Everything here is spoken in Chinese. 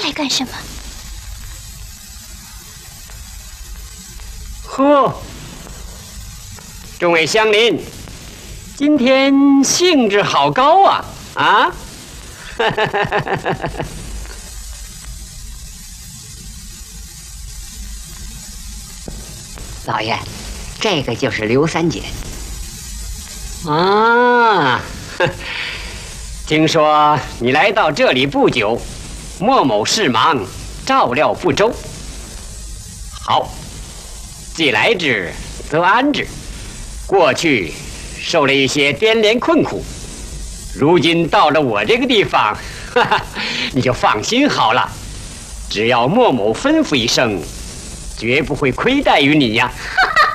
来干什么？ 呵，众位乡邻，今天兴致好高啊！啊！ 老爷，这个就是刘三姐。 啊，听说你来到这里不久，莫某事忙，照料不周。好，既来之，则安之。过去受了一些颠连困苦，如今到了我这个地方，哈哈，你就放心好了。只要莫某吩咐一声，绝不会亏待于你呀。哈哈